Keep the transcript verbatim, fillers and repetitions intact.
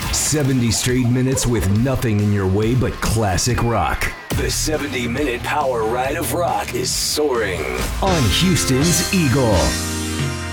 seventy straight minutes with nothing in your way but classic rock. The seventy minute power ride of rock is soaring on Houston's Eagle.